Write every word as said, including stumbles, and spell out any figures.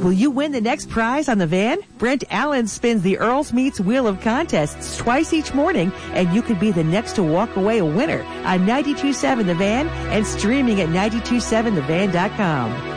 Will you win the next prize on the van? Brent Allen spins the Earl's Meats Wheel of Contests twice each morning, and you could be the next to walk away a winner on ninety-two point seven The Van and streaming at ninety two seven the van dot com.